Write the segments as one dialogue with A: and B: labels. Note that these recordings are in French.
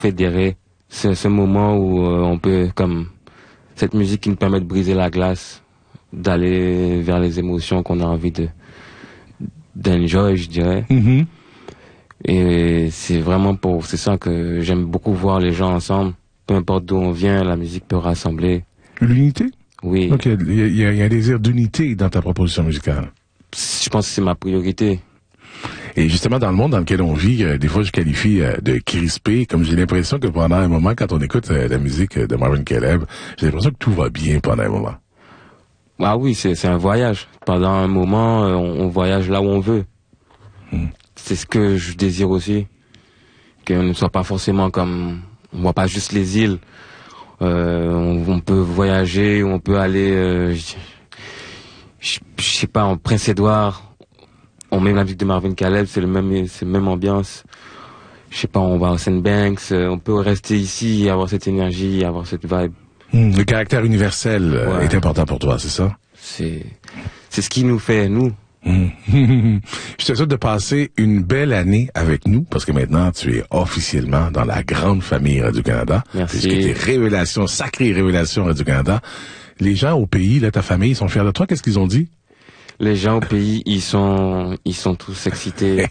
A: fédérer. C'est ce moment où on peut, comme cette musique qui nous permet de briser la glace, d'aller vers les émotions qu'on a envie d'enjoy, je dirais.
B: Mm-hmm.
A: Et c'est ça que j'aime beaucoup voir les gens ensemble. Peu importe d'où on vient, la musique peut rassembler.
B: L'unité?
A: Oui.
B: Donc, il y a un désir d'unité dans ta proposition musicale.
A: Je pense que c'est ma priorité.
B: Et justement, dans le monde dans lequel on vit, des fois, je qualifie de crispé, comme j'ai l'impression que pendant un moment, quand on écoute la musique de Marvin Caleb, j'ai l'impression que tout va bien pendant un moment.
A: Ah oui, c'est un voyage. Pendant un moment, on voyage là où on veut. C'est ce que je désire aussi. Qu'on ne soit pas forcément comme... On voit pas juste les îles. On peut voyager, on peut aller... je sais pas, en Prince-Édouard... On met la musique de Marvin Caleb, c'est la même ambiance. Je sais pas, on va à Sandbanks, on peut rester ici et avoir cette énergie, avoir cette vibe.
B: Le caractère universel est important pour toi, c'est ça?
A: C'est ce qui nous fait, nous.
B: Je te souhaite de passer une belle année avec nous, parce que maintenant, tu es officiellement dans la grande famille Radio-Canada.
A: Merci.
B: Puisque tes sacrées révélations Radio-Canada. Les gens au pays, là, ta famille, ils sont fiers de toi. Qu'est-ce qu'ils ont dit?
A: Les gens au pays, ils sont tous excités.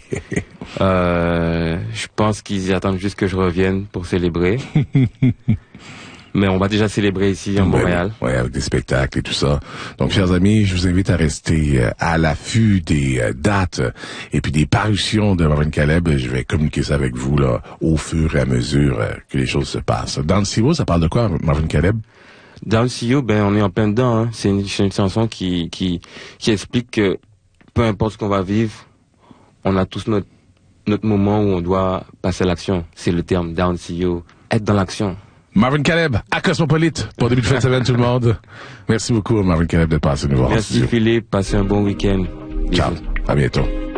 A: Je pense qu'ils attendent juste que je revienne pour célébrer. Mais on va déjà célébrer ici, en Montréal.
B: Oui, avec des spectacles et tout ça. Donc, chers amis, je vous invite à rester à l'affût des dates et puis des parutions de Marvin Caleb. Je vais communiquer ça avec vous, là, au fur et à mesure que les choses se passent. Dans le CEO, ça parle de quoi, Marvin Caleb?
A: Dans le CEO, on est en plein dedans, hein. C'est une chanson qui explique que peu importe ce qu'on va vivre, on a tous notre moment où on doit passer à l'action. C'est le terme Down CEO, être dans l'action.
B: Marvin Caleb, à Cosmopolite, pour début de fin de semaine tout le monde. Merci beaucoup Marvin Caleb de passer nous voir.
A: Merci Philippe, passez un bon week-end.
B: Ciao, à bientôt.